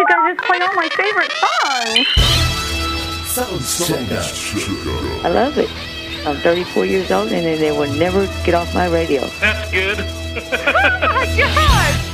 you guys just played all my favorite songs. I love it. I'm 34 years old and they will never get off my radio. That's good. Oh my God!